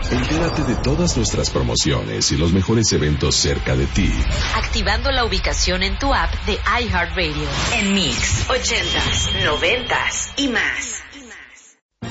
Entérate de todas nuestras promociones y los mejores eventos cerca de ti. Activando la ubicación en tu app de iHeartRadio. En Mix, 80s, 90s y más.